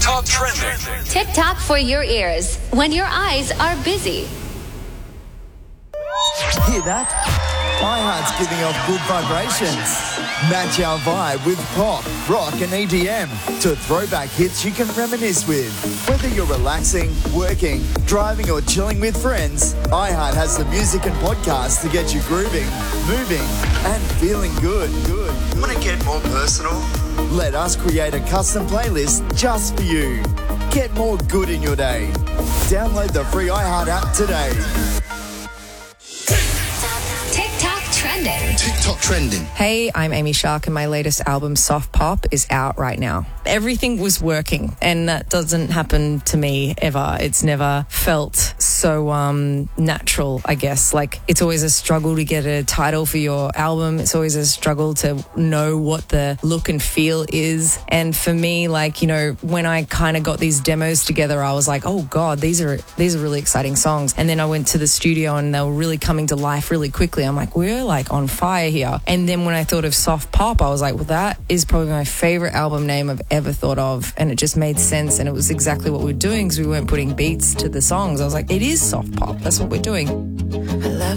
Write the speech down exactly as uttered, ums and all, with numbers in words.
TikTok trending. TikTok for your ears when your eyes are busy. Hear that? iHeart's giving off good vibrations. Match our vibe with pop, rock and E D M to throwback hits you can reminisce with. Whether you're relaxing, working, driving or chilling with friends, iHeart has the music and podcasts to get you grooving, moving and feeling good. Good. Want to get more personal? Let us create a custom playlist just for you. Get more good in your day. Download the free iHeart app today. TikTok trending. TikTok trending. Hey, I'm Amy Shark and my latest album, Soft Pop, is out right now. Everything was working and that doesn't happen to me ever. It's never felt so um, natural, I guess. Like, it's always a struggle to get a title for your album. It's always a struggle to know what the look and feel is. And for me, like, you know, when I kind of got these demos together, I was like, oh God, these are these are really exciting songs. And then I went to the studio and they were really coming to life really quickly. I'm like, we're like on fire here. And then when I thought of Soft Pop, I was like, well, that is probably my favorite album name I've ever thought of. And it just made sense. And it was exactly what we were doing because we weren't putting beats to the songs. I was like, it is soft pop. That's what we're doing.